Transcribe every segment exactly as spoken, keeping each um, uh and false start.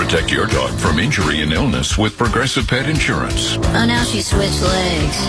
Protect your dog from injury and illness with Progressive Pet Insurance. Oh, now she switched legs.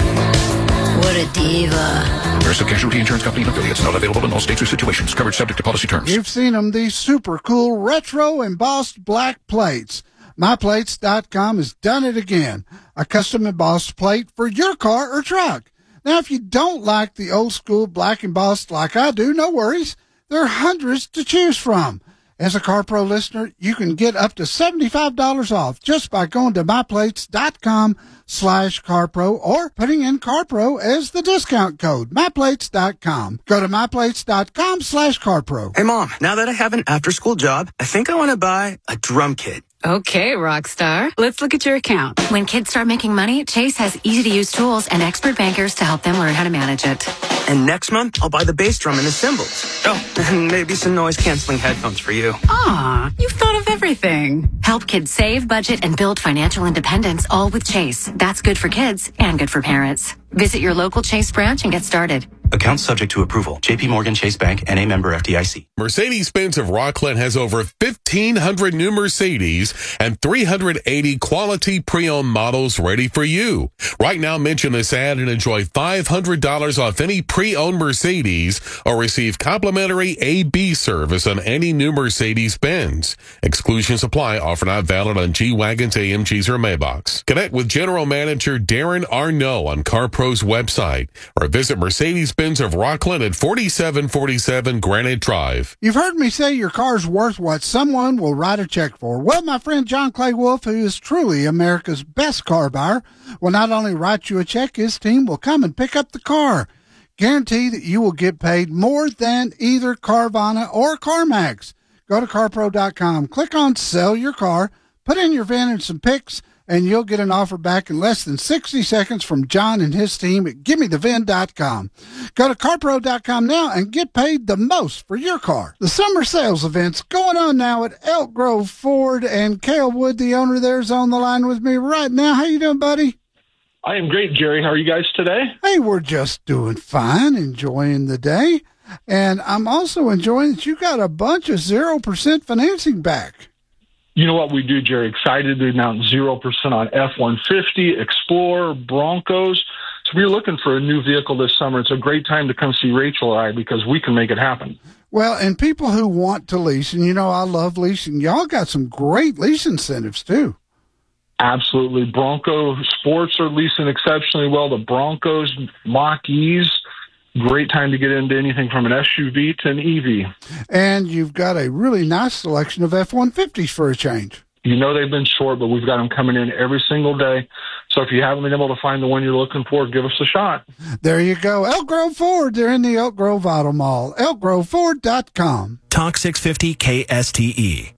What a diva. Progressive Casualty Insurance Company and affiliates. Not available in all states or situations. Coverage subject to policy terms. You've seen them, these super cool retro embossed black plates. my plates dot com has done it again. A custom embossed plate for your car or truck. Now, if you don't like the old school black embossed like I do, no worries. There are hundreds to choose from. As a CarPro listener, you can get up to seventy-five dollars off just by going to my plates dot com slash CarPro or putting in CarPro as the discount code, my plates dot com. Go to my plates dot com slash CarPro. Hey, Mom, now that I have an after-school job, I think I want to buy a drum kit. Okay, Rockstar. Let's look at your account. When kids start making money, Chase has easy-to-use tools and expert bankers to help them learn how to manage it. And next month, I'll buy the bass drum and the cymbals. Oh, and maybe some noise-canceling headphones for you. Aw, you've thought of everything. Help kids save, budget, and build financial independence, all with Chase. That's good for kids and good for parents. Visit your local Chase branch and get started. Account subject to approval. J P Morgan Chase Bank, N A member F D I C. Mercedes-Benz of Rockland has over fifteen hundred new Mercedes and three hundred eighty quality pre-owned models ready for you. Right now, mention this ad and enjoy five hundred dollars off any pre-owned Mercedes or receive complimentary A B service on any new Mercedes-Benz. Exclusions apply. Offer not valid on G-Wagons, A M Gs, or Maybachs. Connect with General Manager Darren Arnault on CarPro's website or visit Mercedes-Benz of Rockland at forty-seven forty-seven Granite Drive. You've heard me say your car's worth what someone will write a check for. Well, my friend John Clay Wolf, who is truly America's best car buyer, will not only write you a check, his team will come and pick up the car. Guarantee that you will get paid more than either Carvana or CarMax. Go to CarPro dot com, click on Sell Your Car, put in your V I N and some pics, and you'll get an offer back in less than sixty seconds from John and his team at Gimme The V I N dot com. Go to CarPro dot com now and get paid the most for your car. The summer sales event's going on now at Elk Grove Ford, and Cale Wood, the owner there, is on the line with me right now. How you doing, buddy? I am great, Jerry. How are you guys today? Hey, we're just doing fine, enjoying the day. And I'm also enjoying that you got a bunch of zero percent financing back. You know what we do, Jerry? Excited to announce zero percent on F one fifty, Explorer, Broncos. So if you're looking for a new vehicle this summer, it's a great time to come see Rachel or I because we can make it happen. Well, and people who want to lease, and you know I love leasing, y'all got some great lease incentives too. Absolutely. Bronco Sports are leasing exceptionally well. The Broncos, Mach-E's, great time to get into anything from an S U V to an E V. And you've got a really nice selection of F one fifties for a change. You know they've been short, but we've got them coming in every single day. So if you haven't been able to find the one you're looking for, give us a shot. There you go. Elk Grove Ford. They're in the Elk Grove Auto Mall. elk grove ford dot com. Talk six fifty K S T E.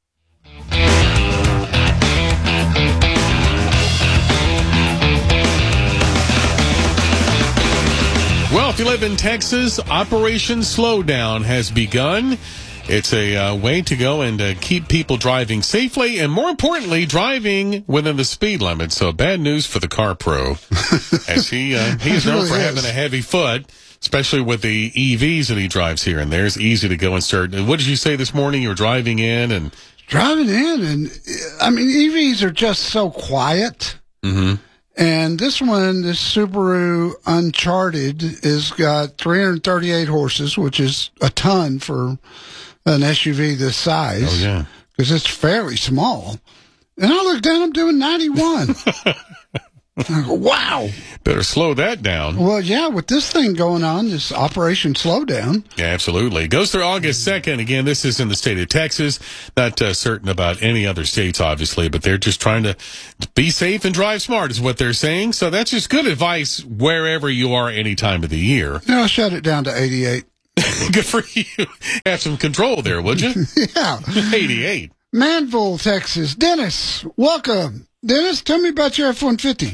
Well, if you live in Texas, Operation Slowdown has begun. It's a uh, way to go and uh, keep people driving safely and, more importantly, driving within the speed limit. So bad news for the car pro, as he uh, he is known really for is. having a heavy foot, especially with the E Vs that he drives here and there. It's easy to go and start. What did you say this morning? You were driving in and driving in, and I mean E Vs are just so quiet. Mm-hmm. And this one, this Subaru Uncharted, has got three hundred thirty-eight horses, which is a ton for an S U V this size. Oh, yeah. Because it's fairly small. And I look down, I'm doing ninety-one. I go, wow. Better slow that down. Well, yeah, with this thing going on, this Operation Slowdown. Yeah, absolutely. It goes through August second. Again, this is in the state of Texas. Not uh, certain about any other states, obviously, but they're just trying to be safe and drive smart is what they're saying. So that's just good advice wherever you are any time of the year. Yeah, I'll shut it down to eighty-eight. Good for you. Have some control there, would you? Yeah. eighty-eight. Manville, Texas. Dennis, welcome. Dennis, tell me about your F one fifty.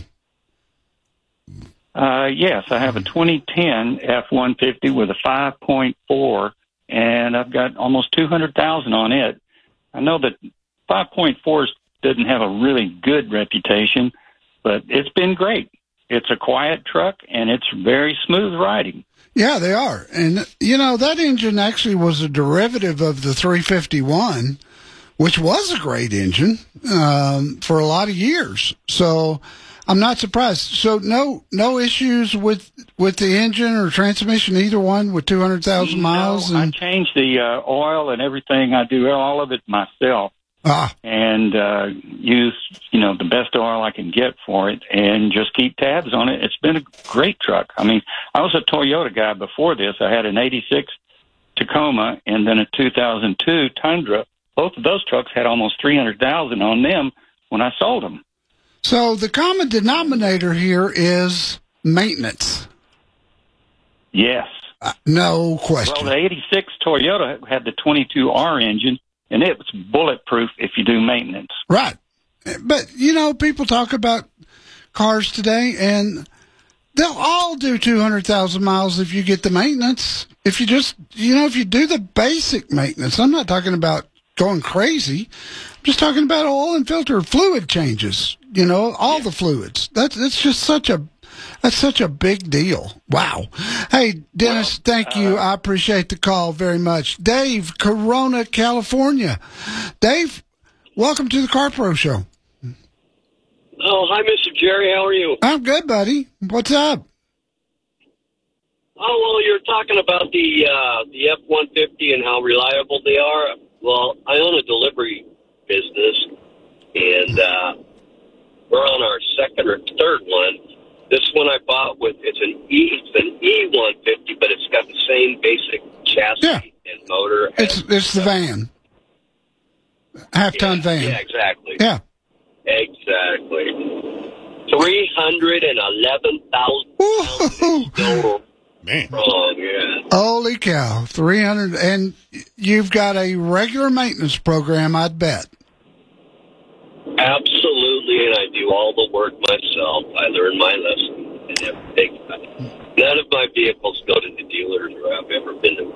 Uh, yes, I have a twenty ten F one fifty with a five point four, and I've got almost two hundred thousand on it. I know that five point fours doesn't have a really good reputation, but it's been great. It's a quiet truck, and it's very smooth riding. Yeah, they are. And, you know, that engine actually was a derivative of the three fifty-one, which was a great engine um, for a lot of years. So I'm not surprised. So no no issues with with the engine or transmission, either one, with two hundred thousand miles? No, and... I changed the uh, oil and everything. I do all of it myself. Ah. And uh, use, you know, the best oil I can get for it and just keep tabs on it. It's been a great truck. I mean, I was a Toyota guy before this. I had an eighty-six Tacoma and then a two thousand two Tundra. Both of those trucks had almost three hundred thousand on them when I sold them. So the common denominator here is maintenance. Yes. Uh, no question. Well, the eighty-six Toyota had the twenty-two R engine, and it was bulletproof if you do maintenance. Right. But, you know, people talk about cars today, and they'll all do two hundred thousand miles if you get the maintenance. If you just, you know, if you do the basic maintenance. I'm not talking about going crazy. I'm just talking about oil and filter fluid changes, you know, all yeah. the fluids. That's, that's just such a, that's such a big deal. Wow. Hey, Dennis, well, thank you. Uh, I appreciate the call very much. Dave, Corona, California. Dave, welcome to the Car Pro Show. Oh, hi, Mister Jerry. How are you? I'm good, buddy. What's up? Oh, well, you're talking about the uh, the F one fifty and how reliable they are. Well, I own a delivery business, and uh, we're on our second or third one. This one I bought with, it's an E, it's an E one fifty, but it's got the same basic chassis yeah. and motor. It's and, it's the van, half-ton yeah, van. Yeah, exactly. Yeah, exactly. Three hundred and eleven thousand pounds. Man, wrong, yeah. Holy cow! Three hundred, and you've got a regular maintenance program, I'd bet. Absolutely, and I do all the work myself. I learn my lesson and everything. None of my vehicles go to the dealers where I've ever been to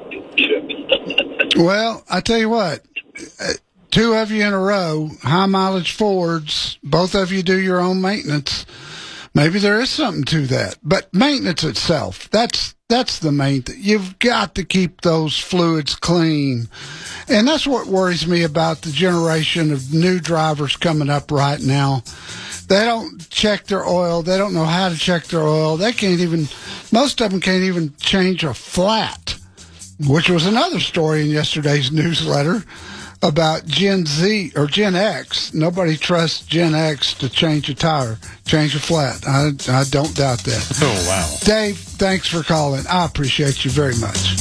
a dealership. Well, I tell you what, two of you in a row, high mileage Fords, both of you do your own maintenance. Maybe there is something to that, but maintenance itself, that's that's the main thing. You've got to keep those fluids clean. And that's what worries me about the generation of new drivers coming up right now. They don't check their oil. They don't know how to check their oil. They can't even, most of them can't even change a flat, which was another story in yesterday's newsletter about Gen Z or Gen X. Nobody trusts Gen X to change a tire, change a flat. I, I don't doubt that. Oh, wow. Dave, thanks for calling. I appreciate you very much.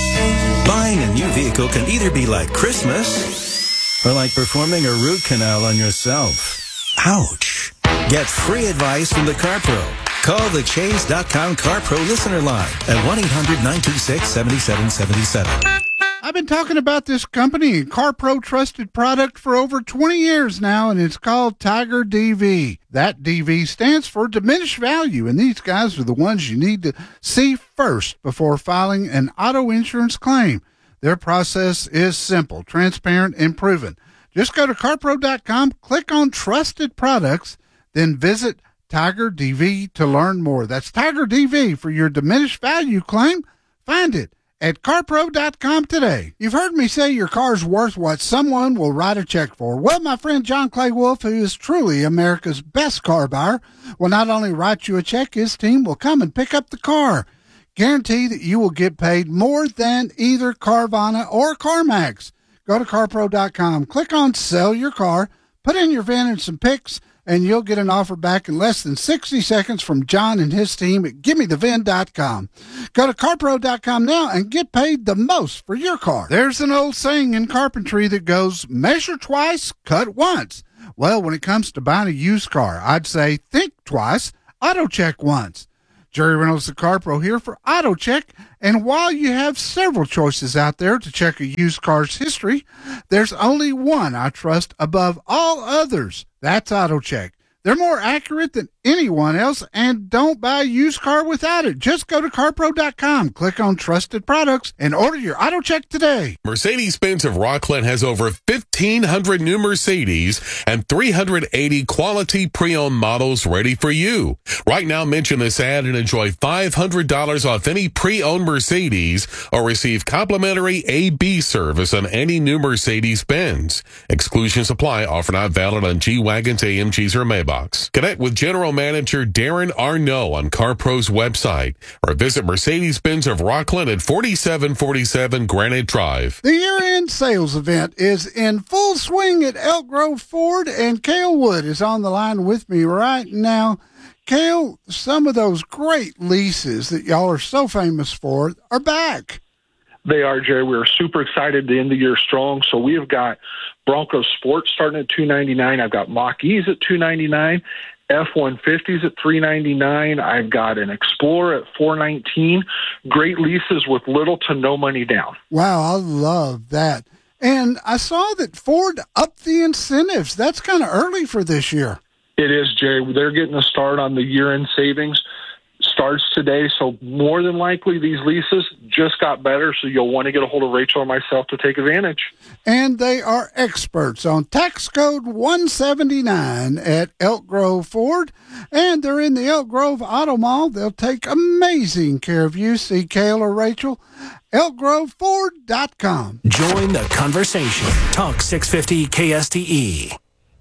Buying a new vehicle can either be like Christmas or like performing a root canal on yourself. Ouch. Get free advice from the Car Pro. Call the Chase dot com Car Pro listener line at one eight hundred nine two six seven seven seven seven. I've been talking about this company, Car Pro trusted product, for over twenty years now, and it's called Tiger D V. That D V stands for diminished value, and these guys are the ones you need to see first before filing an auto insurance claim. Their process is simple, transparent, and proven. Just go to car pro dot com, click on Trusted Products, then visit Tiger D V to learn more. That's Tiger D V for your diminished value claim. Find it at car pro dot com today. You've heard me say your car's worth what someone will write a check for. Well, my friend John Clay Wolf, who is truly America's best car buyer, will not only write you a check, his team will come and pick up the car. Guarantee that you will get paid more than either Carvana or CarMax. Go to car pro dot com, click on Sell Your Car, put in your V I N and some pics, and you'll get an offer back in less than sixty seconds from John and his team at give me the V I N dot com. Go to car pro dot com now and get paid the most for your car. There's an old saying in carpentry that goes, measure twice, cut once. Well, when it comes to buying a used car, I'd say think twice, auto check once. Jerry Reynolds, the Car Pro, here for Auto Check. And while you have several choices out there to check a used car's history, there's only one I trust above all others. That's Auto Check. They're more accurate than anyone else, and don't buy a used car without it. Just go to CarPro dot com, click on Trusted Products, and order your auto check today. Mercedes-Benz of Rockland has over fifteen hundred new Mercedes and three hundred eighty quality pre-owned models ready for you. Right now, mention this ad and enjoy five hundred dollars off any pre-owned Mercedes or receive complimentary A B service on any new Mercedes-Benz. Exclusions apply. Offer not valid on G-Wagons, A M Gs, or Maybachs. Connect with General Manager Darren Arnault on CarPro's website or visit Mercedes-Benz of Rockland at forty-seven forty-seven Granite Drive. The year-end sales event is in full swing at Elk Grove Ford, and Cale Wood is on the line with me right now. Cale, some of those great leases that y'all are so famous for are back. They are, Jerry. We're super excited to end the year strong. So we have got Bronco Sport starting at two ninety-nine. I've got Mach-E's at two ninety-nine. F one fifties at three ninety-nine. I've got an Explorer at four nineteen. Great leases with little to no money down. Wow, I love that. And I saw that Ford upped the incentives. That's kind of early for this year. It is, Jerry. They're getting a start on the year-end savings. Starts today, so more than likely these leases just got better, so you'll want to get a hold of Rachel or myself to take advantage. And they are experts on tax code one seventy-nine at Elk Grove Ford, and they're in the Elk Grove Auto Mall. They'll take amazing care of you. See Cale or Rachel, elk grove ford dot com. Join the conversation. Talk six fifty K S T E.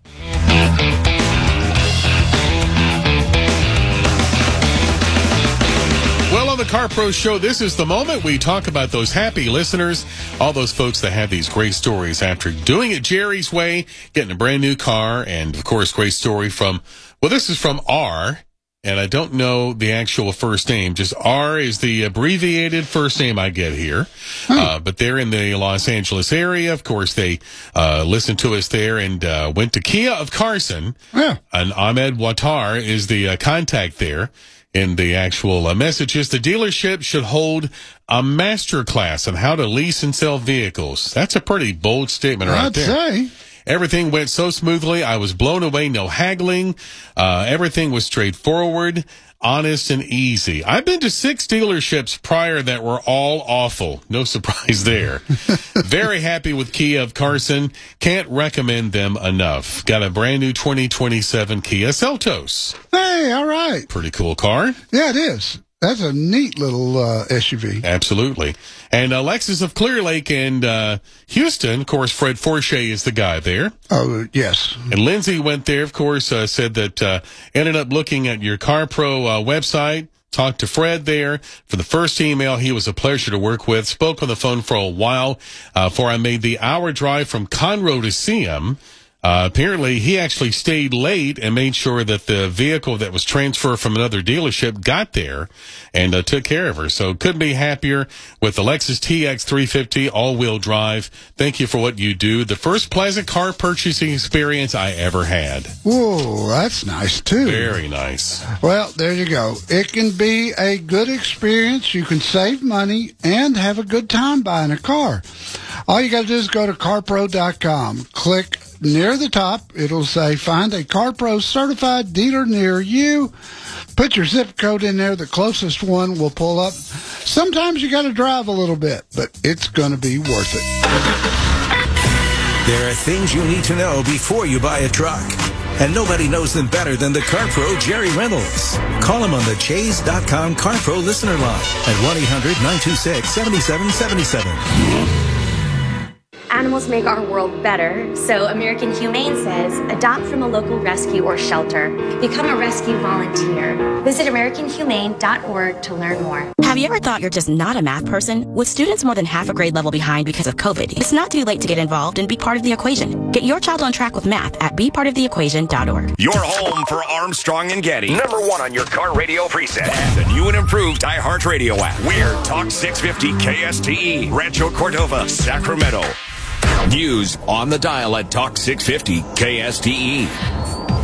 Well, on the CarPro Show, this is the moment we talk about those happy listeners, all those folks that have these great stories after doing it Jerry's way, getting a brand new car, and, of course, great story from, well, this is from R, and I don't know the actual first name, just R is the abbreviated first name I get here, hmm. uh, but they're in the Los Angeles area. Of course, they uh, listened to us there and uh, went to Kia of Carson, yeah. and Ahmed Watar is the uh, contact there. In the actual uh, messages, the dealership should hold a master class on how to lease and sell vehicles. That's a pretty bold statement right I'd there. say. Everything went so smoothly. I was blown away. No haggling. Uh, everything was straightforward, honest, and easy. I've been to six dealerships prior that were all awful. No surprise there. Very happy with Kia of Carson. Can't recommend them enough. Got a brand new twenty twenty-seven Kia Seltos. Hey, all right. Pretty cool car. Yeah, it is. That's a neat little uh, S U V. Absolutely. And uh, Lexus of Clear Lake and uh, Houston, of course, Fred Forshey is the guy there. Oh, yes. And Lindsay went there, of course, uh, said that uh, ended up looking at your CarPro uh, website, talked to Fred there. For the first email, he was a pleasure to work with. Spoke on the phone for a while uh, before I made the hour drive from Conroe to see him. Uh, apparently, he actually stayed late and made sure that the vehicle that was transferred from another dealership got there and uh, took care of her. So couldn't be happier with the Lexus T X three fifty all-wheel drive. Thank you for what you do. The first pleasant car purchasing experience I ever had. Whoa, that's nice, too. Very nice. Well, there you go. It can be a good experience. You can save money and have a good time buying a car. All you got to do is go to CarPro dot com. Click near the top. It'll say find a CarPro certified dealer near you. Put your zip code in there. The closest one will pull up. Sometimes you got to drive a little bit, but it's going to be worth it. There are things you need to know before you buy a truck. And nobody knows them better than the CarPro Jerry Reynolds. Call him on the Chase dot com CarPro listener line at one eight hundred nine two six seven seven seven seven. Animals make our world better, so American Humane says adopt from a local rescue or shelter. Become a rescue volunteer. Visit American Humane dot org to learn more. Have you ever thought you're just not a math person? With students more than half a grade level behind because of COVID, it's not too late to get involved and be part of the equation. Get your child on track with math at be part of the equation dot org. Your home for Armstrong and Getty. Number one on your car radio preset. And the new and improved iHeartRadio app. We're Talk six fifty K S T E, Rancho Cordova, Sacramento. News on the dial at Talk six fifty K S T E.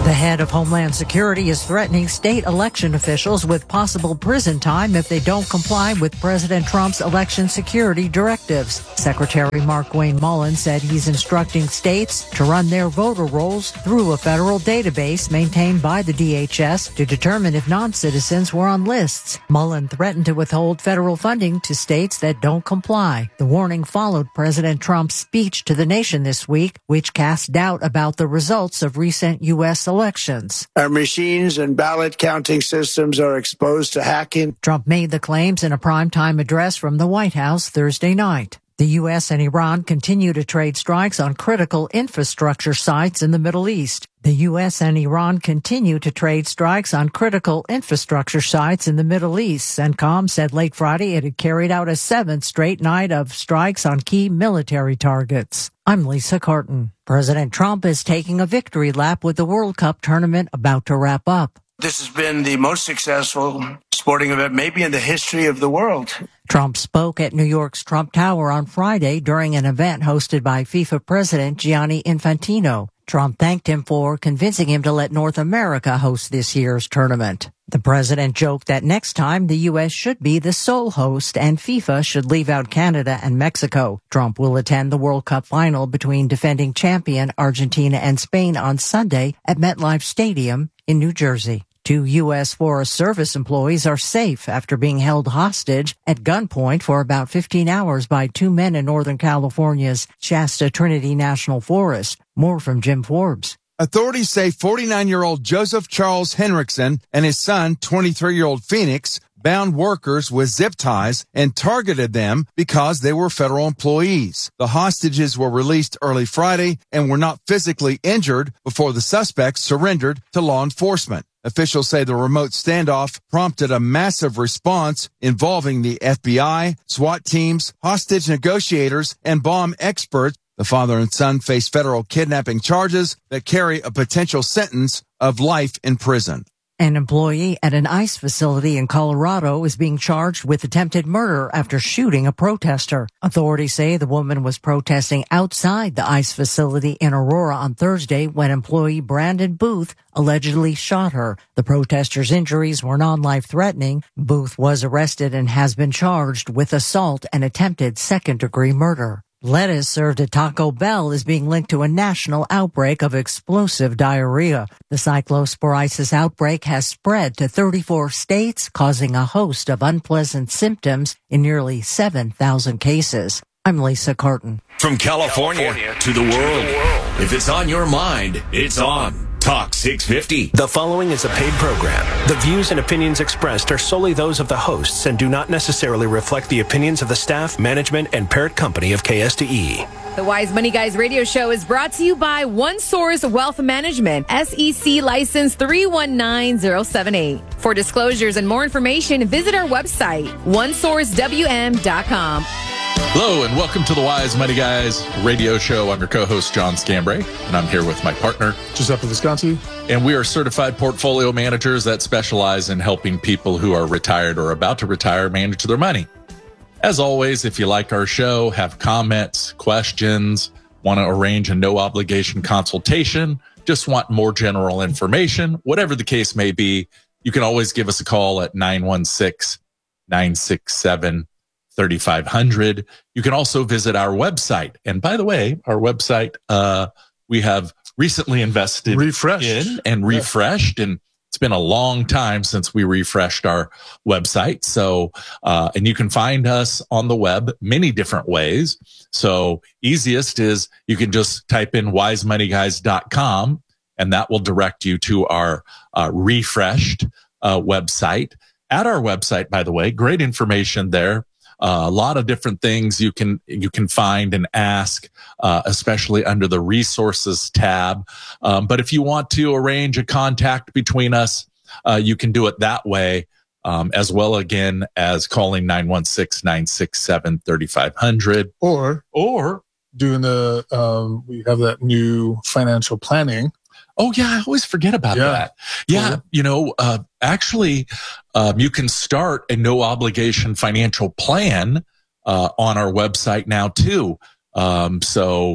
The head of Homeland Security is threatening state election officials with possible prison time if they don't comply with President Trump's election security directives. Secretary Markwayne Mullin said he's instructing states to run their voter rolls through a federal database maintained by the D H S to determine if non-citizens were on lists. Mullin threatened to withhold federal funding to states that don't comply. The warning followed President Trump's speech to the nation this week, which cast doubt about the results of recent U S elections. Our machines and ballot counting systems are exposed to hacking. Trump made the claims in a primetime address from the White House Thursday night. The U S and Iran continue to trade strikes on critical infrastructure sites in the Middle East. The U S and Iran continue to trade strikes on critical infrastructure sites in the Middle East. CENTCOM said late Friday it had carried out a seventh straight night of strikes on key military targets. I'm Lisa Carton. President Trump is taking a victory lap with the World Cup tournament about to wrap up. This has been the most successful sporting event maybe in the history of the world. Trump spoke at New York's Trump Tower on Friday during an event hosted by FIFA President Gianni Infantino. Trump thanked him for convincing him to let North America host this year's tournament. The president joked that next time the U S should be the sole host and FIFA should leave out Canada and Mexico. Trump will attend the World Cup final between defending champion Argentina and Spain on Sunday at MetLife Stadium in New Jersey. Two U S Forest Service employees are safe after being held hostage at gunpoint for about fifteen hours by two men in Northern California's Shasta Trinity National Forest. More from Jim Forbes. Authorities say forty-nine-year-old Joseph Charles Henriksen and his son, twenty-three-year-old Phoenix, bound workers with zip ties and targeted them because they were federal employees. The hostages were released early Friday and were not physically injured before the suspects surrendered to law enforcement. Officials say the remote standoff prompted a massive response involving the F B I, SWAT teams, hostage negotiators, and bomb experts. The father and son face federal kidnapping charges that carry a potential sentence of life in prison. An employee at an ICE facility in Colorado is being charged with attempted murder after shooting a protester. Authorities say the woman was protesting outside the ICE facility in Aurora on Thursday when employee Brandon Booth allegedly shot her. The protester's injuries were non-life-threatening. Booth was arrested and has been charged with assault and attempted second-degree murder. Lettuce served at Taco Bell is being linked to a national outbreak of explosive diarrhea. The cyclosporisis outbreak has spread to thirty-four states, causing a host of unpleasant symptoms in nearly seven thousand cases. I'm Lisa Carton. From California, California to the world. To the world. If it's on your mind, it's on Talk six fifty. The following is a paid program. The views and opinions expressed are solely those of the hosts and do not necessarily reflect the opinions of the staff, management, and parent company of K S T E. The Wise Money Guys radio show is brought to you by One Source Wealth Management, S E C license three one nine zero seven eight. For disclosures and more information, visit our website, one source w m dot com. Hello and welcome to the Wise Money Guys radio show. I'm your co-host, John Scambray, and I'm here with my partner, Giuseppe Visconti. And we are certified portfolio managers that specialize in helping people who are retired or about to retire manage their money. As always, if you like our show, have comments, questions, want to arrange a no-obligation consultation, just want more general information, whatever the case may be, you can always give us a call at nine one six, nine six seven, three five zero zero. You can also visit our website. And by the way, our website, uh, we have recently invested refreshed. in and refreshed. Yeah. And it's been a long time since we refreshed our website. So, uh, and you can find us on the web many different ways. So easiest is you can just type in wise money guys dot com and that will direct you to our uh, refreshed uh, website. At our website, by the way, great information there. Uh, a lot of different things you can you can find and ask, uh, especially under the resources tab. Um, but if you want to arrange a contact between us, uh, you can do it that way, um, as well again as calling nine one six, nine six seven, three five zero zero. Or or doing the um, we have that new financial planning. Oh, yeah, I always forget about yeah. that. Yeah, Cool. you know, uh, actually, um, you can start a no-obligation financial plan uh, on our website now, too. Um, so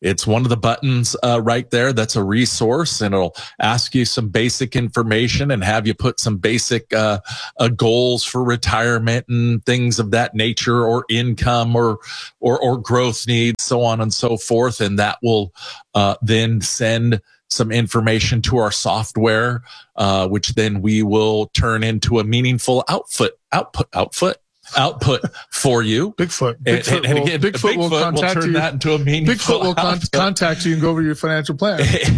It's one of the buttons uh, right there. That's a resource, and it'll ask you some basic information and have you put some basic uh, uh, goals for retirement and things of that nature, or income, or or or growth needs, so on and so forth. And that will uh, then send some information to our software, uh, which then we will turn into a meaningful output output output. output for you. Bigfoot. Bigfoot, and, and will, again, Bigfoot, Bigfoot will contact will turn you. that into a meaningful Bigfoot will con- contact you and go over your financial plan.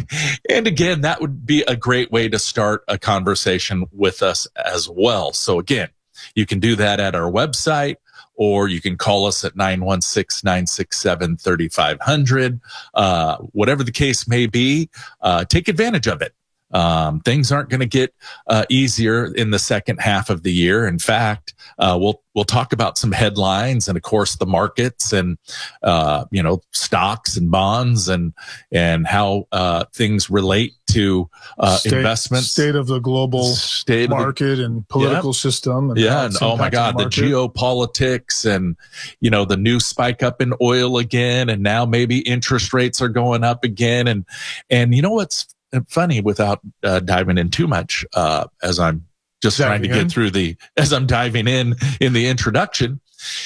And again, that would be a great way to start a conversation with us as well. So again, you can do that at our website, or you can call us at nine one six, nine six seven, three five zero zero. Uh, whatever the case may be, uh, take advantage of it. Um, things aren't going to get uh, easier in the second half of the year. In fact, uh, we'll we'll talk about some headlines and, of course, the markets and uh, you know stocks and bonds and and how uh, things relate to uh, state, investments, state of the global state market of the, and political yeah. system. And yeah, and oh my God, the, the geopolitics and you know the new spike up in oil again, and now maybe interest rates are going up again, and and you know what's funny, without uh, diving in too much, uh, as I'm just diving trying to in. get through the, as I'm diving in in the introduction,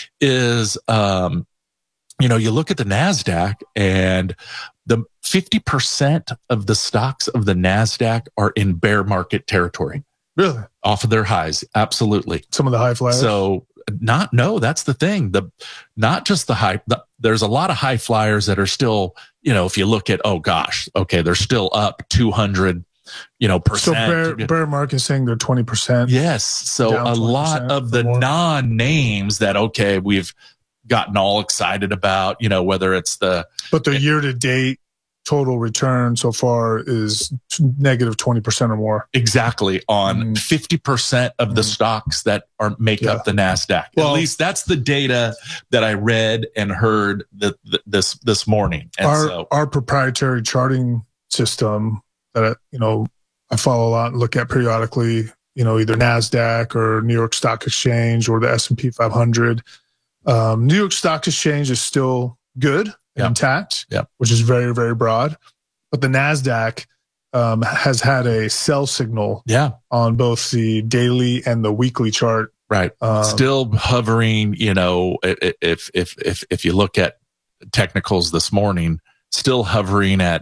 is, um, you know, you look at the NASDAQ, and the fifty percent of the stocks of the NASDAQ are in bear market territory. Really? Off of their highs. Absolutely. Some of the high flyers. So not, no, that's the thing. The, not just the high, the, there's a lot of high flyers that are still, you know, if you look at, oh gosh, okay, they're still up two hundred, you know, percent. So bear, bear market saying they're twenty percent. Yes. So a lot of the non-names that, okay, we've gotten all excited about, you know, whether it's the, but the year to date total return so far is negative twenty percent or more. Exactly, on mm. fifty percent of the mm. stocks that are make yeah. up the NASDAQ. Well, at least that's the data that I read and heard the, the, this this morning. And our so, our proprietary charting system that, you know, I follow a lot and look at periodically, you know, either NASDAQ or New York Stock Exchange or the S and P five hundred. Um, New York Stock Exchange is still good. Yep. Intact, yep. which is very, very broad. But the NASDAQ um, has had a sell signal yeah. on both the daily and the weekly chart. Right. Um, Still hovering, you know, if, if, if, if you look at technicals this morning, still hovering at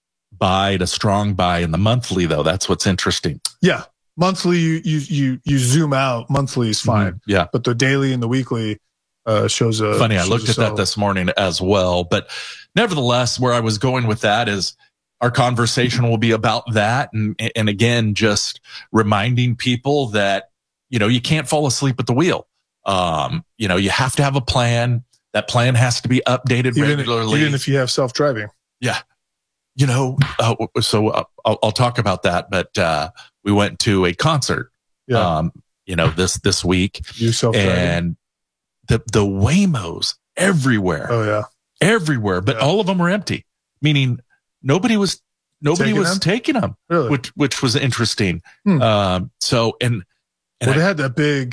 buy to strong buy in the monthly, though. That's what's interesting. Yeah. Monthly, you, you, you, you zoom out. Monthly is fine. Mm-hmm. Yeah. But the daily and the weekly, Uh, shows a funny. Shows I looked a at that this morning as well, but nevertheless, where I was going with that is our conversation will be about that, and and again, just reminding people that you know you can't fall asleep at the wheel. Um, you know, you have to have a plan. That plan has to be updated even, regularly, even if you have self driving. Yeah, you know. Uh, so uh, I'll, I'll talk about that. But uh, we went to a concert. Yeah. Um, you know this this week. You self driving. And The the Waymos everywhere. Oh yeah, everywhere. But yeah. all of them were empty, meaning nobody was nobody taking was them? taking them, really? which which was interesting. Hmm. Um, so and, and well, I, they had that big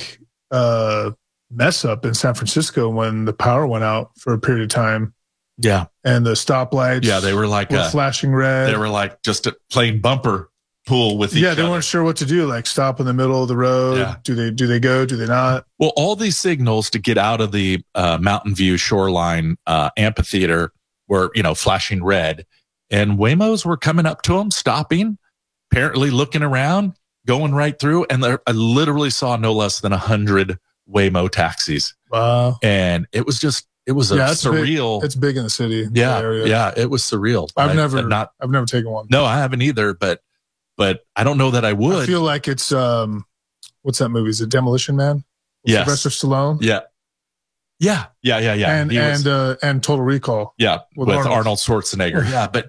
uh, mess up in San Francisco when the power went out for a period of time. Yeah, and the stoplights. Yeah, they were like were a, flashing red. They were like just a plain bumper pool with each yeah, they other. weren't sure what to do. Like stop in the middle of the road. Yeah. Do they do they go? Do they not? Well, all these signals to get out of the uh, Mountain View Shoreline uh, amphitheater were, you know, flashing red, and Waymos were coming up to them, stopping, apparently looking around, going right through, and there, I literally saw no less than a hundred Waymo taxis. Wow! And it was just, it was a yeah, it's surreal. Big, it's big in the city. Yeah, the area. yeah, it was surreal. I've I, never not. I've never taken one. No, I haven't either, but. But I don't know that I would. I feel like it's um, what's that movie? Is it Demolition Man? Yes. Sylvester Stallone. Yeah, yeah, yeah, yeah, yeah. And he and was, uh, and Total Recall. Yeah, with, with Arnold. Arnold Schwarzenegger. Yeah, but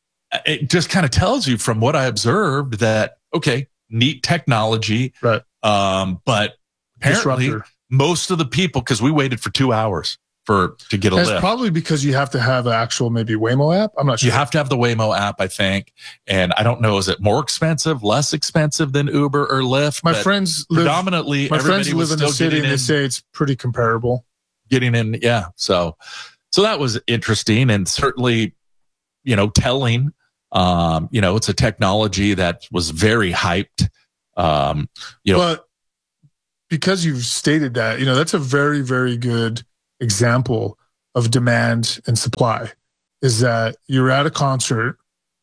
it just kind of tells you from what I observed that okay, neat technology, right? Um, but apparently Disruptor. most of the people, because we waited for two hours. For to get a That's lift. Probably because you have to have an actual maybe Waymo app. I'm not sure. You have to have the Waymo app, I think. And I don't know, is it more expensive, less expensive than Uber or Lyft? My friends live, predominantly my everybody friends was live in the still city and they in, say it's pretty comparable. Getting in, yeah. So so that was interesting. And certainly you know, telling. Um, you know, it's a technology that was very hyped. Um, you know, but because you've stated that, you know, that's a very, very good example of demand and supply. Is that you're at a concert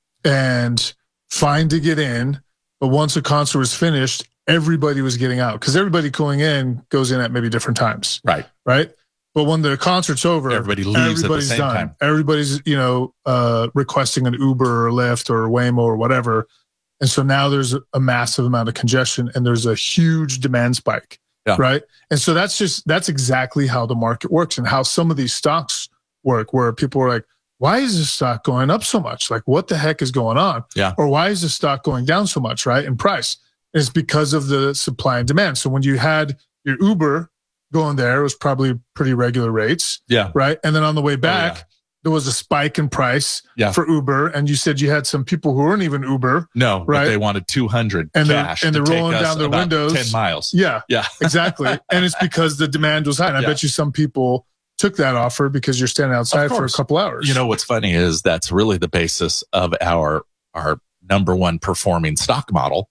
and fine to get in, but once the concert was finished, everybody was getting out because everybody going in goes in at maybe different times. Right. Right. But when the concert's over, everybody leaves everybody's at the same done. time. Everybody's, you know, uh, requesting an Uber or Lyft or Waymo or whatever. And so now there's a massive amount of congestion and there's a huge demand spike. Yeah. Right. And so that's just, that's exactly how the market works and how some of these stocks work, where people are like, why is this stock going up so much? Like, what the heck is going on? Yeah. Or why is this stock going down so much, right, in price? It's because of the supply and demand. So when you had your Uber going there, it was probably pretty regular rates. Yeah. Right. And then on the way back, Oh, yeah. there was a spike in price Yeah. for Uber. And you said you had some people who weren't even Uber. No, right? but they wanted two hundred And they're, cash and to they're take rolling us down their about windows. ten miles. Yeah. Yeah. Exactly. And it's because the demand was high. And I Yeah. bet you some people took that offer because you're standing outside for a course. couple hours. You know, what's funny is that's really the basis of our, our number one performing stock model,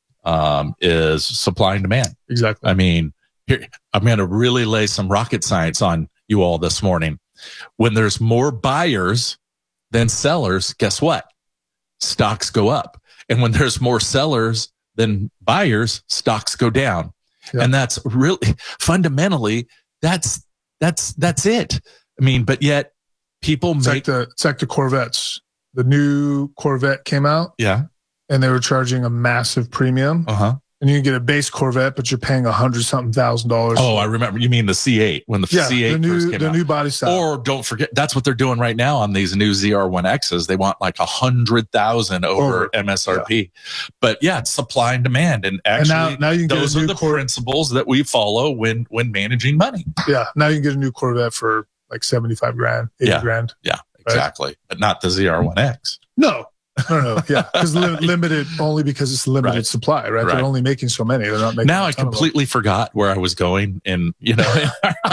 um, is supply and demand. Exactly. I mean, here, I'm going to really lay some rocket science on you all this morning. When there's more buyers than sellers, guess what? Stocks go up. And when there's more sellers than buyers, stocks go down. Yeah. And that's really fundamentally, that's, that's, that's it. I mean, but yet people It's make, like the it's like the Corvettes. The new Corvette came out yeah. and they were charging a massive premium. Uh huh. And you can get a base Corvette, but you're paying a hundred something thousand dollars. Oh, I remember. You mean the C eight when the yeah, C eight the new first came the out. new body style. Or don't forget, that's what they're doing right now on these new Z R one X's. They want like a hundred thousand over Over. M S R P. But yeah, it's supply and demand. And actually, And now- now you can get those a are new the Cor- principles that we follow when, when managing money. yeah, now you can get a new Corvette for like seventy five grand, eighty Yeah. grand. Yeah, exactly. But not the Z R one X. No, no, no, yeah, because li- limited only because it's limited Right. supply, right? Right. They're only making so many. They're not making. Now a I ton of them. completely forgot where I was going. And, you know,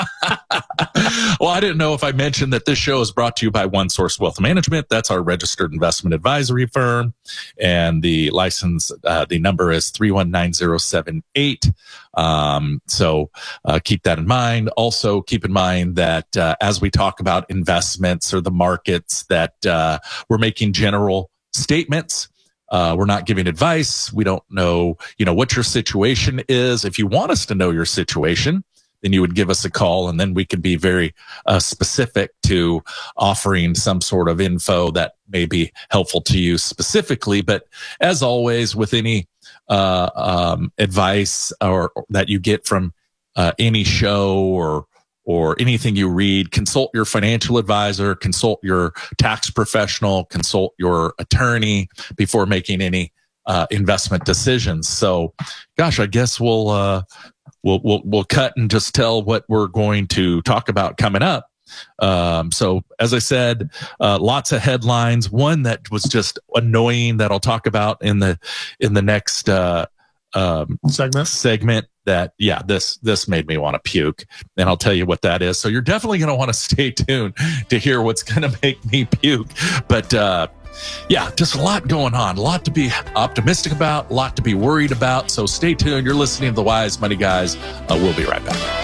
well, I didn't know if I mentioned that this show is brought to you by One Source Wealth Management. That's our registered investment advisory firm. And the license, uh, the number is three one nine zero seven eight. Um, so, uh, keep that in mind. Also keep in mind that, uh, as we talk about investments or the markets, that, uh, we're making general statements. Uh, we're not giving advice. We don't know, you know, what your situation is. If you want us to know your situation, then you would give us a call and then we could be very uh, specific to offering some sort of info that may be helpful to you specifically. But as always, with any uh, um, advice or, or that you get from uh, any show or or anything you read, consult your financial advisor, consult your tax professional, consult your attorney before making any uh, investment decisions. So, gosh, I guess we'll, uh, we'll, we'll, we'll cut and just tell what we're going to talk about coming up. Um, so as I said, uh, lots of headlines. One that was just annoying that I'll talk about in the, in the next, uh, um, segment segment that, yeah, this, this made me want to puke, and I'll tell you what that is. So you're definitely going to want to stay tuned to hear what's going to make me puke. But, uh, yeah, just a lot going on, a lot to be optimistic about, a lot to be worried about. So stay tuned. You're listening to the Wise Money Guys. Uh, we'll be right back.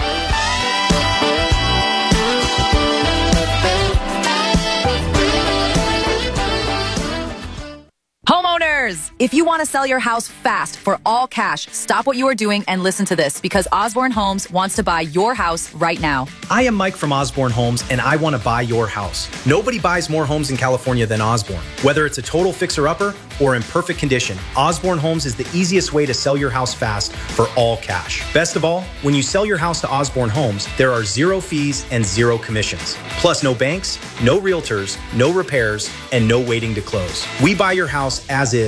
Homeowners, if you want to sell your house fast for all cash, stop what you are doing and listen to this, because Osborne Homes wants to buy your house right now. I am Mike from Osborne Homes, and I want to buy your house. Nobody buys more homes in California than Osborne. Whether it's a total fixer-upper or in perfect condition, Osborne Homes is the easiest way to sell your house fast for all cash. Best of all, when you sell your house to Osborne Homes, there are zero fees and zero commissions. Plus no banks, no realtors, no repairs, and no waiting to close. We buy your house as is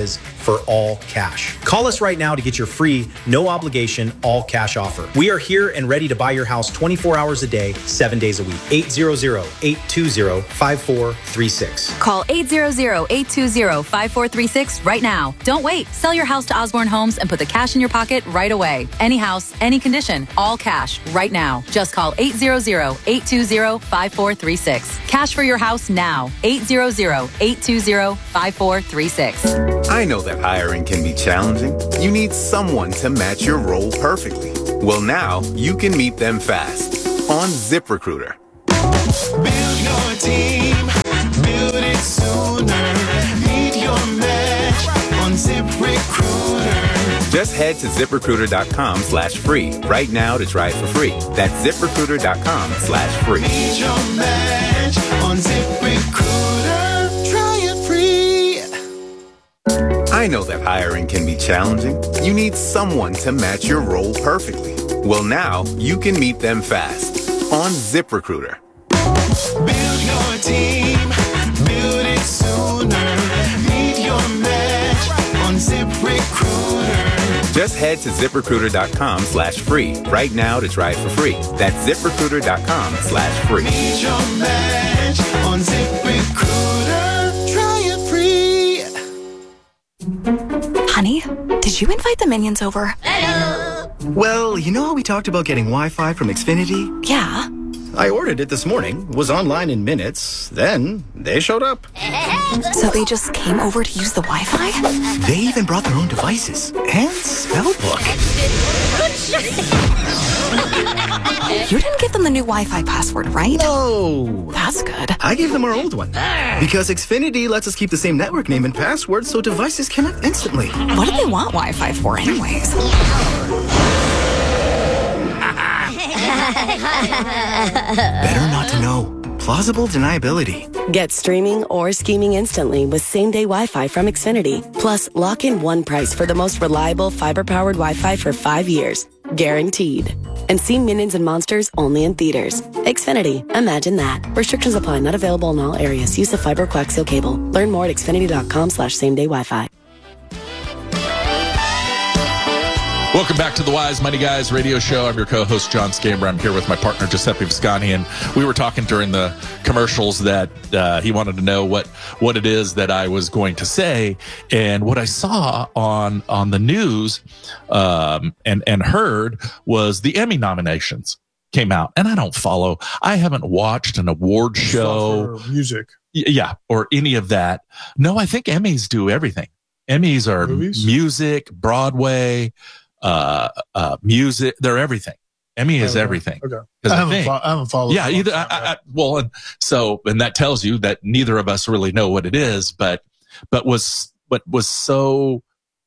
prices for all cash. Call us right now to get your free, no obligation, all cash offer. We are here and ready to buy your house twenty-four hours a day, seven days a week. eight hundred, eight two zero, five four three six. Call eight hundred, eight two zero, five four three six right now. Don't wait. Sell your house to Osborne Homes and put the cash in your pocket right away. Any house, any condition, all cash right now. Just call eight hundred, eight two zero, five four three six. Cash for your house now. eight hundred, eight two zero, five four three six. I know that hiring can be challenging. You need someone to match your role perfectly. Well, now you can meet them fast on ZipRecruiter. Build your team, build it sooner. Meet your match on ZipRecruiter. Just head to ZipRecruiter.com slash free right now to try it for free. That's ZipRecruiter.com slash free. Meet your match on ZipRecruiter. Try it free. I know that hiring can be challenging. You need someone to match your role perfectly. Well, now you can meet them fast on ZipRecruiter. Build your team, build it sooner. Meet your match on ZipRecruiter. Just head to ZipRecruiter.com slash free right now to try it for free. That's ZipRecruiter.com slash free. Meet your match on ZipRecruiter. Try it free. Honey, did you invite the minions over? Hello. Well, you know how we talked about getting Wi-Fi from Xfinity? Yeah. I ordered it this morning, was online in minutes, then they showed up. So they just came over to use the Wi-Fi? They even brought their own devices and spell book. You didn't give them the new Wi-Fi password, right? No. That's good. I gave them our old one. Because Xfinity lets us keep the same network name and password so devices connect instantly. What do they want Wi-Fi for anyways? Better not to know. Plausible deniability. Get streaming or scheming instantly with same-day Wi-Fi from Xfinity. Plus, lock in one price for the most reliable fiber-powered Wi-Fi for five years. Guaranteed. And see Minions and Monsters only in theaters. Xfinity. Imagine that. Restrictions apply. Not available in all areas. Use of fiber coaxial cable. Learn more at Xfinity.com slash same-day Wi-Fi. Welcome back to the Wise Money Guys radio show. I'm your co-host, John Scamber. I'm here with my partner, Giuseppe Viscani, and we were talking during the commercials that uh, he wanted to know what what it is that I was going to say. And what I saw on on the news um, and, and heard was the Emmy nominations came out. And I don't follow. I haven't watched an award show. For music. Yeah, or any of that. No, I think Emmys do everything. Emmys are Movies? music, Broadway, uh uh music, they're everything. Emmy is Okay. everything. Okay. Because I I haven't, think- fo- I haven't followed. yeah it. either I, I, I, well and so and that tells you that neither of us really know what it is, but but was what was so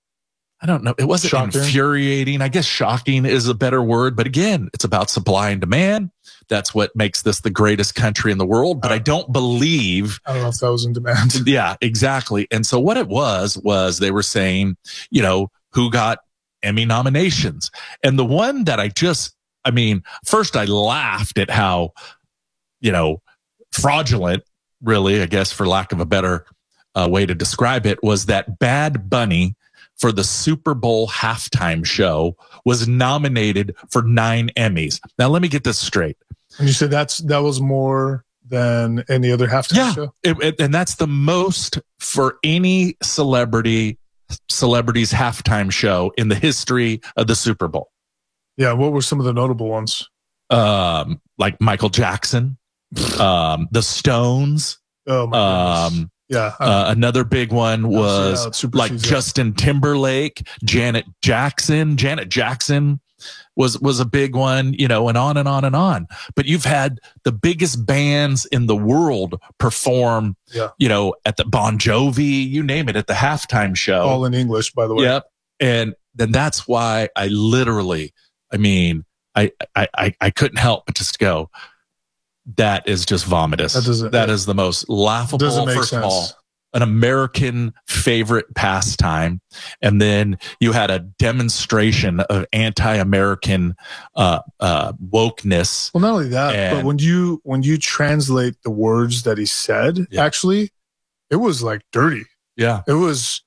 I don't know, it wasn't Shocking. infuriating. I guess shocking is a better word, but again, it's about supply and demand. That's what makes this the greatest country in the world, but I don't believe I don't know if that was in demand. yeah, exactly. And so what it was, was they were saying, you know, who got Emmy nominations. And the one that I just, I mean, first I laughed at how, you know, fraudulent, really, I guess, for lack of a better uh, way to describe it, was that Bad Bunny for the Super Bowl halftime show was nominated for nine Emmys. Now, let me get this straight. And you said that's that was more than any other halftime Yeah, show? it, it- and that's the most for any celebrity, celebrity's halftime show in the history of the Super Bowl. Yeah. What were some of the notable ones? Um, like Michael Jackson, um, the Stones. Oh my goodness. Um, Yeah. uh, another big one see how it was supersedes like that. Justin Timberlake, Janet Jackson. Janet Jackson was was a big one, you know, and on and on and on. But you've had the biggest bands in the world perform, Yeah. you know, at the Bon Jovi, you name it, at the halftime show. All in English, by the way. Yep. And then that's why I literally, I mean, I, I, I, I couldn't help but just go, that is just vomitous. That doesn't- that is the most laughable, Doesn't make first of all, sense. an American favorite pastime. And then you had a demonstration of anti-American uh, uh, wokeness. Well, not only that, but And- when you when you translate the words that he said, Yeah. actually, it was like dirty. Yeah. It was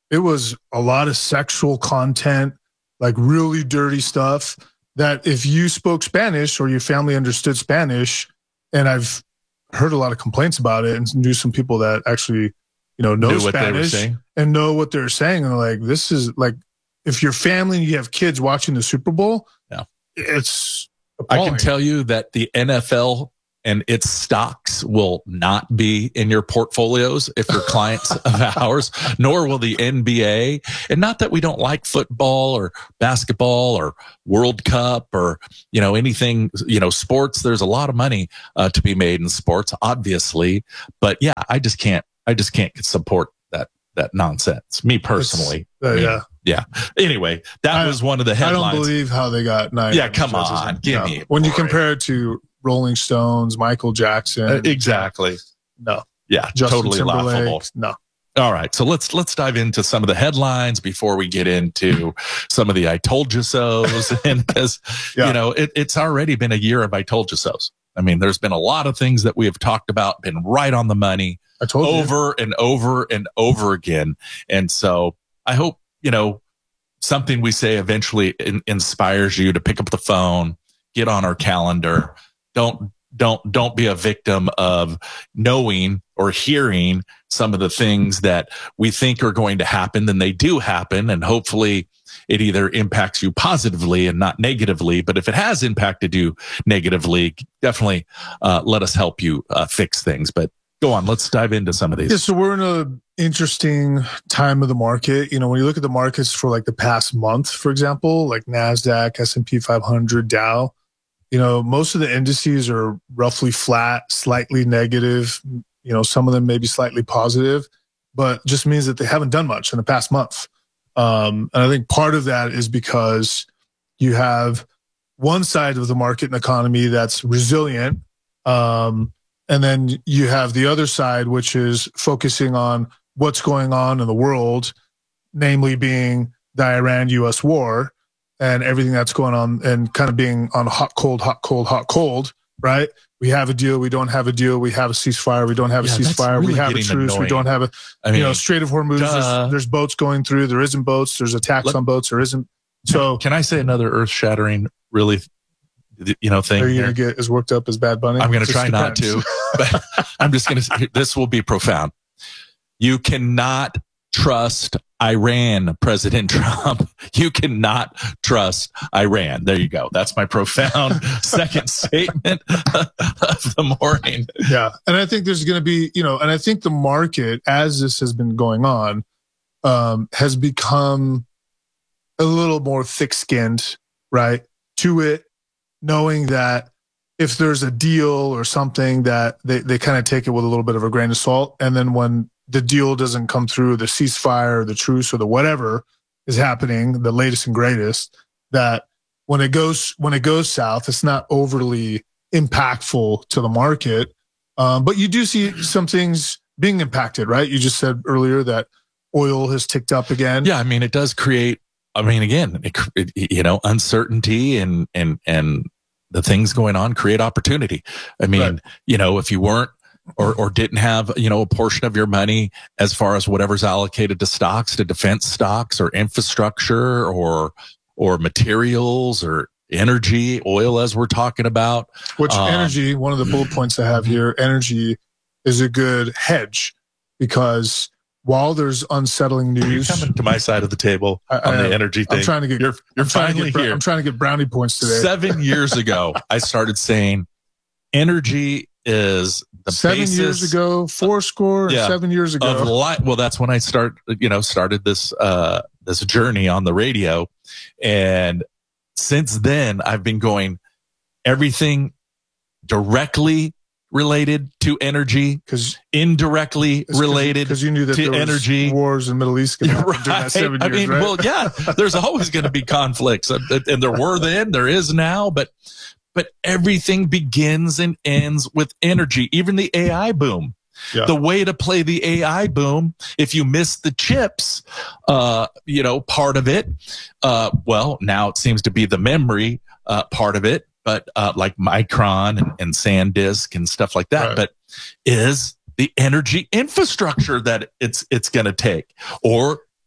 it was a lot of sexual content, like really dirty stuff that if you spoke Spanish or your family understood Spanish, and I've heard a lot of complaints about it and knew some people that actually, you know, know Knew what they were Spanish saying. and know what they're saying. And like, this is like, if your family and you have kids watching the Super Bowl, yeah, it's I appalling. can tell you that the N F L and its stocks will not be in your portfolios if you're clients of ours, nor will the N B A. And not that we don't like football or basketball or World Cup or, you know, anything, you know, sports. There's a lot of money uh, to be made in sports, obviously. But yeah, I just can't, I just can't support that, that nonsense. Me personally. Uh, I mean, yeah. Yeah. Anyway, that I- was one of the headlines. I don't believe how they got nine. Yeah, come judges. on, give me a When you break. compare it to Rolling Stones, Michael Jackson, Uh, exactly. no, Yeah, Justin totally Timberlake, laughable. no. All right, so let's let's dive into some of the headlines before we get into some of the I told you so's, and because Yeah. you know it, it's already been a year of I told you so's. I mean, there's been a lot of things that we have talked about, been right on the money, I told you. over and over and over again, and so I hope you know something we say eventually in, inspires you to pick up the phone, get on our calendar. Don't don't don't be a victim of knowing or hearing some of the things that we think are going to happen, then they do happen, and hopefully it either impacts you positively and not negatively. But if it has impacted you negatively, definitely uh, let us help you uh, fix things. But go on, let's dive into some of these. Yeah, so we're in a interesting time of the market. You know, when you look at the markets for like the past month, for example, like NASDAQ, S and P five hundred, Dow, you know, most of the indices are roughly flat, slightly negative. You know, some of them may be slightly positive, but just means that they haven't done much in the past month. Um, and I think part of that is because you have one side of the market and economy that's resilient. Um, and then you have the other side, which is focusing on what's going on in the world, namely being the Iran U S war and everything that's going on, and kind of being on hot, cold, hot, cold, hot, cold, right? We have a deal. We don't have a deal. We have a ceasefire. We don't have a Yeah, that's ceasefire. really we have a getting truce. annoying. We don't have a, I mean, you know, Strait of Hormuz. duh. There's, there's boats going through. There isn't boats. There's attacks Let- on boats. There isn't. So Can I say another earth shattering, really, you know, thing? are you here? going to get as worked up as Bad Bunny? I'm going to Just try not depends. to, but I'm just going to, this will be profound. You cannot trust Iran, President Trump. You cannot trust Iran. There you go. That's my profound second statement of the morning. Yeah. And I think there's going to be, you know, and I think the market, as this has been going on, um, has become a little more thick skinned, right? To it, knowing that if there's a deal or something that they, they kind of take it with a little bit of a grain of salt. And then when the deal doesn't come through, the ceasefire, the truce, or the whatever is happening, the latest and greatest, that when it goes, when it goes south, it's not overly impactful to the market. Um, but you do see some things being impacted, right? You just said earlier that oil has ticked up again. Yeah. I mean, it does create, I mean, again, it, it, you know, uncertainty and, and, and the things going on create opportunity. I mean, Right. you know, if you weren't, or, or didn't have, you know, a portion of your money as far as whatever's allocated to stocks, to defense stocks or infrastructure or, or materials or energy, oil, as we're talking about. Which Um, energy, one of the bullet points I have here, energy is a good hedge because while there's unsettling You're news, coming to my side of the table I- on I the am. energy thing. I'm trying to get, you're, you're I'm trying to finally get, here. I'm trying to get brownie points today. Seven years ago, I started saying energy is the Seven basis years ago, four score, and Yeah. seven years ago. of life. Well, that's when I start, you know, started this, uh, this journey on the radio. And since then I've been going everything directly related to energy, because indirectly related because you knew that to there was energy. wars in the Middle East going to happen during that Right. seven I years, mean, right? well, yeah, there's always going to be conflicts, and, and there were then, there is now, but but everything begins and ends with energy. Even the A I boom. Yeah. The way to play the A I boom, if you miss the chips, uh, you know, part of it, uh, well, now it seems to be the memory uh, part of it, but uh, like Micron and, and SanDisk and stuff like that, Right. but is the energy infrastructure that it's it's going to take, or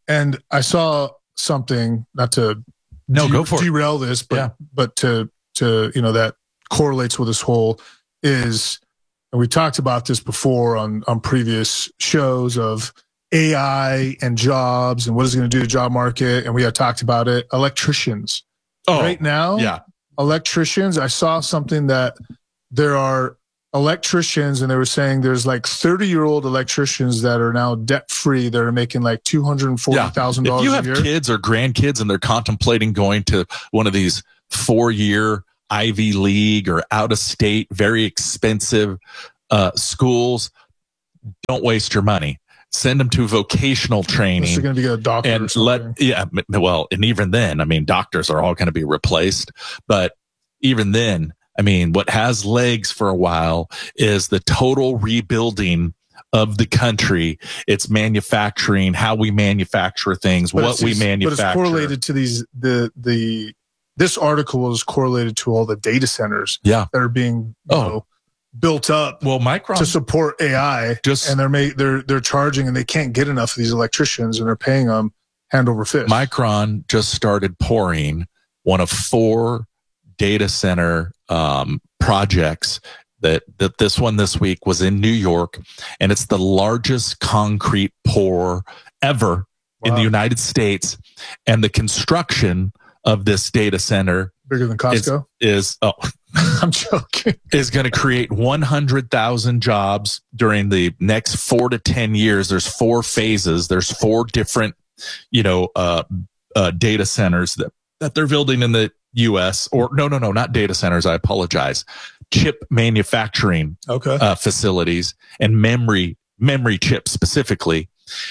and I saw something, not to no, de- go for derail it. this, but yeah. but to to you know that correlates with this whole is, and we talked about this before on on previous shows of A I and jobs and what is it going to do to the job market, and we had talked about it. Electricians, oh, right now, yeah, electricians. I saw something that there are electricians, and they were saying there's like thirty year old electricians that are now debt free that are making like two hundred forty thousand dollars yeah. a If you year. have kids or grandkids and they're contemplating going to one of these four year Ivy League or out of state, very expensive uh, schools, don't waste your money. Send them to vocational training. They're going to be a doctor and or something. let, yeah, well, and even then, I mean, doctors are all going to be replaced, but even then, I mean, what has legs for a while is the total rebuilding of the country. It's manufacturing, how we manufacture things, But what it's- we manufacture. But it's correlated to these, the, the, this article is correlated to all the data centers yeah. that are being, you oh. know, built up well, Micron to support A I. Just, and they're, ma- they're, they're charging, and they can't get enough of these electricians, and they're paying them hand over fist. Micron just started pouring one of four data center um, projects that, that this one this week was in New York, and it's the largest concrete pour ever wow. in the United States. And the construction of this data center bigger than Costco is, is oh, I'm joking, is going to create one hundred thousand jobs during the next four to ten years. There's four phases. There's four different, you know, uh, uh, data centers that, that they're building in the U S or no, no, no, not data centers. I apologize. Chip manufacturing okay. uh, facilities and memory, memory chips specifically.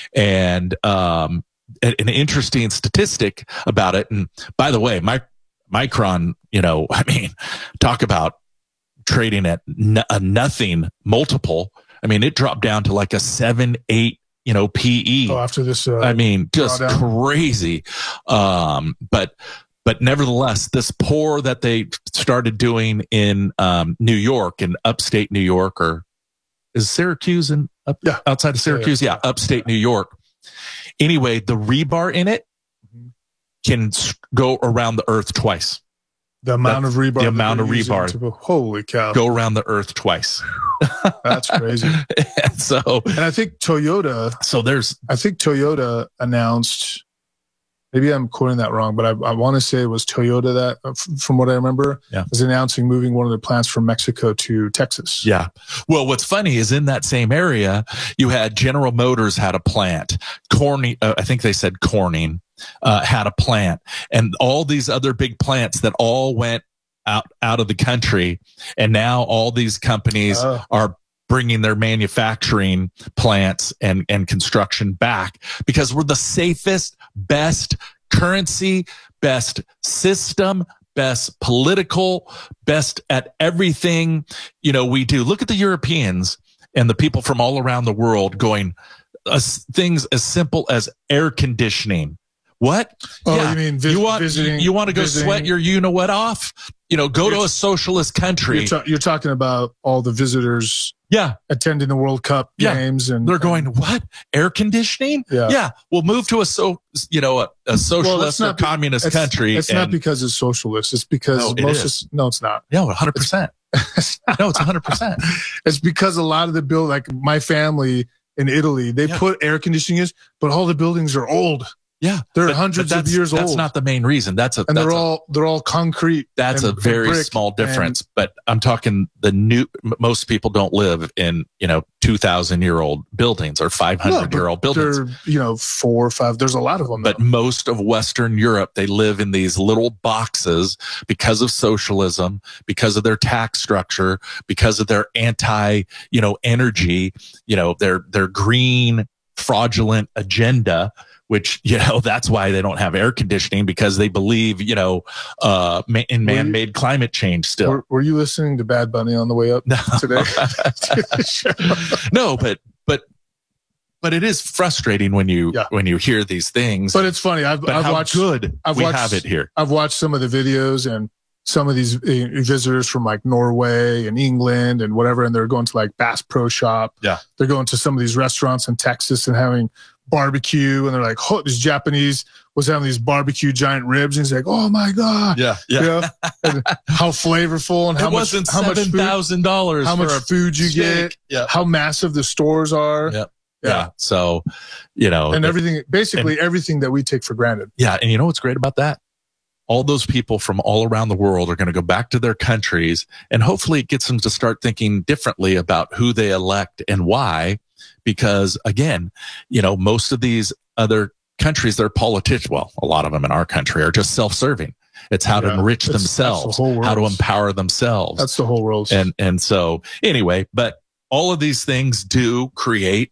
And, um, an, an interesting statistic about it. And by the way, my Micron, you know, I mean, talk about trading at n- a nothing multiple. I mean, it dropped down to like a seven, eight, you know, P E. Oh, after this, uh, I mean, just drawdown. crazy. Um, but, But nevertheless, this pour that they started doing in um, New York, in upstate New York, or is Syracuse and up yeah. outside of Syracuse? Yeah, yeah, upstate New York. Anyway, the rebar in it can go around the earth twice. The amount That's of rebar. The amount of rebar. To, holy cow. Go around the earth twice. That's crazy. and so, and I think Toyota. So there's, I think Toyota announced, maybe I'm quoting that wrong, but I, I want to say it was Toyota that, uh, f- from what I remember, yeah. was announcing moving one of their plants from Mexico to Texas. Yeah. Well, what's funny is in that same area, you had General Motors had a plant. Corning, uh, I think they said Corning uh, had a plant, and all these other big plants that all went out out of the country, and now all these companies Oh. are bringing their manufacturing plants and, and construction back because we're the safest, best currency, best system, best political, best at everything, you know, we do. Look at the Europeans and the people from all around the world going uh, things as simple as air conditioning. What? Oh, you mean vis- you want visiting- you want to go visiting- sweat your you know what off? You know, go to a socialist country. You're, ta- you're talking about all the visitors yeah. attending the World Cup Yeah. games. And They're going, what? Air conditioning? Yeah. Yeah. We'll move to a so you know a, a socialist or be- communist it's, country. It's and, not because it's socialist. It's because No, it most is. of, no, it's not. Yeah, one hundred percent. No, it's one hundred percent. It's because a lot of the build, like my family in Italy, they Yeah. put air conditioning in, but all the buildings are old. Yeah. They're But- hundreds but of that's- years That's old. not the main reason. That's a and that's they're a, all they're all concrete. That's and- a very and brick small difference, and- but I'm talking the new, m- most people don't live in, you know, two thousand year old buildings or five hundred year old buildings. They're, you know, four or five. There's a lot of them. But though. most of Western Europe, they live in these little boxes because of socialism, because of their tax structure, because of their anti, you know, energy, you know, their, their green fraudulent agenda, which, you know, that's why they don't have air conditioning because they believe, you know, uh, ma- in Were you- man-made climate change still. Were, were you listening to Bad Bunny on the way up today? No, but, but, but it is frustrating when you, Yeah. when you hear these things. But it's funny. I've, But I've how watched good I've we watched, have it here. I've watched some of the videos and some of these uh, visitors from like Norway and England and whatever, and they're going to like Bass Pro Shop. Yeah. They're going to some of these restaurants in Texas and having barbecue, and they're like, oh, this Japanese was having these barbecue giant ribs, and he's like, oh my god, yeah, yeah, and how flavorful and how it much wasn't how much seven thousand dollars, how much for a food you steak. get, yeah, how massive the stores are, yeah, yeah. yeah. So, you know, and the- everything, basically and- everything that we take for granted. Yeah, and you know what's great about that? All those people from all around the world are going to go back to their countries, and hopefully it gets them to start thinking differently about who they elect and why. Because again, you know, most of these other countries, their politicians, well, a lot of them in our country are just self-serving. It's how to Yeah, enrich that's- that's the themselves, whole world. how to empower themselves. That's the whole world. And, and so anyway, but all of these things do create